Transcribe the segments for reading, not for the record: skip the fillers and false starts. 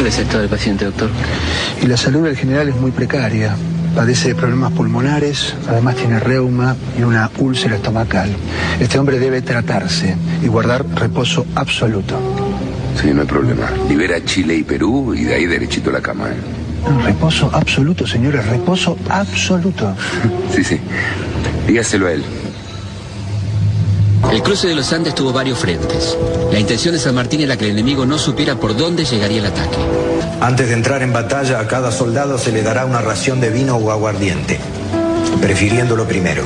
es el estado del paciente, doctor? Y la salud del general es muy precaria. Padece de problemas pulmonares, además tiene reuma y una úlcera estomacal. Este hombre debe tratarse y guardar reposo absoluto. Sí, no hay problema. Libera Chile y Perú y de ahí derechito a la cama, ¿eh? No, reposo absoluto, señores, reposo absoluto. Sí, sí. Dígaselo a él. El cruce de los Andes tuvo varios frentes. La intención de San Martín era que el enemigo no supiera por dónde llegaría el ataque. Antes de entrar en batalla, a cada soldado se le dará una ración de vino o aguardiente, prefiriéndolo primero.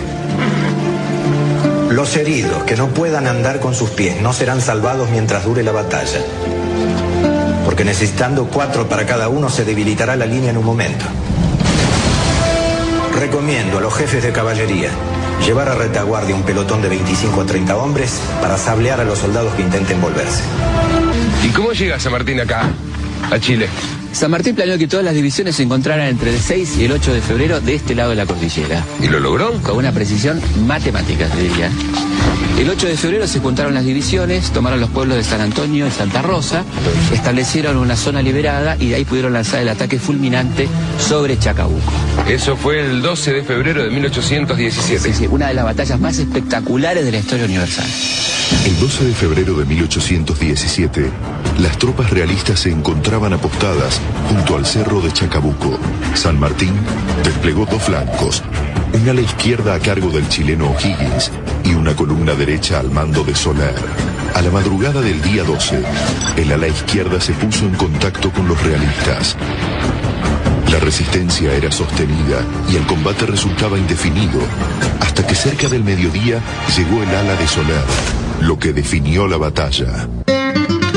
Los heridos que no puedan andar con sus pies no serán salvados mientras dure la batalla, porque necesitando 4 para cada uno se debilitará la línea en un momento. Recomiendo a los jefes de caballería llevar a retaguardia un pelotón de 25 a 30 hombres para sablear a los soldados que intenten volverse. ¿Y cómo llega San Martín acá, a Chile? San Martín planeó que todas las divisiones se encontraran entre el 6 y el 8 de febrero de este lado de la cordillera. ¿Y lo logró? Con una precisión matemática, te diría. El 8 de febrero se juntaron las divisiones, tomaron los pueblos de San Antonio y Santa Rosa, establecieron una zona liberada y de ahí pudieron lanzar el ataque fulminante sobre Chacabuco. Eso fue el 12 de febrero de 1817. Sí, una de las batallas más espectaculares de la historia universal. El 12 de febrero de 1817, las tropas realistas se encontraban apostadas junto al cerro de Chacabuco. San Martín desplegó 2 flancos, un ala izquierda a cargo del chileno O'Higgins y una columna derecha al mando de Soler. A la madrugada del día 12, el ala izquierda se puso en contacto con los realistas. La resistencia era sostenida y el combate resultaba indefinido, hasta que cerca del mediodía llegó el ala de Soler, lo que definió la batalla.